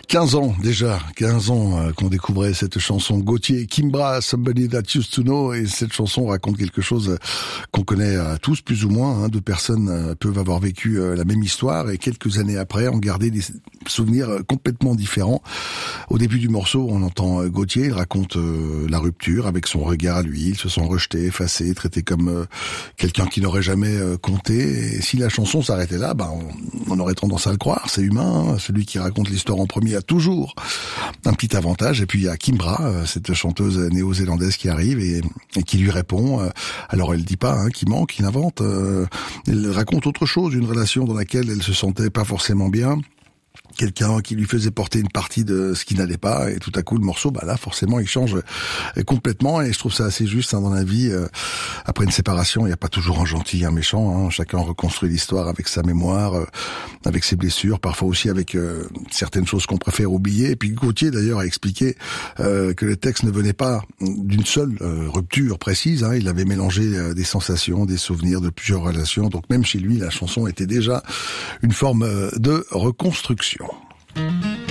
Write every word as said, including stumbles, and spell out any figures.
quinze ans déjà, quinze ans euh, qu'on découvrait cette chanson Gauthier et Kimbra, Somebody That Used To Know, et cette chanson raconte quelque chose euh, qu'on connaît euh, tous plus ou moins. Hein, deux personnes euh, peuvent avoir vécu euh, la même histoire et quelques années après ont gardé des souvenirs euh, complètement différents. Au début du morceau, on entend euh, Gauthier, il raconte euh, la rupture avec son regard à lui, ils se sont rejetés, effacés, traités comme euh, quelqu'un qui n'aurait jamais euh, compté. Et si la chanson s'arrêtait là, bah, on, on aurait tendance à le croire, c'est humain, hein, celui qui raconte l'histoire en premier a toujours un petit avantage. Et puis il y a Kimbra, cette chanteuse néo-zélandaise qui arrive et, et qui lui répond. Alors elle dit pas hein, qu'il manque, qu'il invente. Elle raconte autre chose, une relation dans laquelle elle se sentait pas forcément bien. Quelqu'un qui lui faisait porter une partie de ce qui n'allait pas, et tout à coup le morceau, bah là forcément il change complètement, et je trouve ça assez juste hein, dans la vie. Euh, après une séparation, il n'y a pas toujours un gentil, un méchant. Hein, chacun reconstruit l'histoire avec sa mémoire, euh, avec ses blessures, parfois aussi avec euh, certaines choses qu'on préfère oublier. Et puis Gauthier d'ailleurs a expliqué euh, que le texte ne venait pas d'une seule euh, rupture précise. Hein, il avait mélangé euh, des sensations, des souvenirs de plusieurs relations. Donc même chez lui, la chanson était déjà une forme euh, de reconstruction.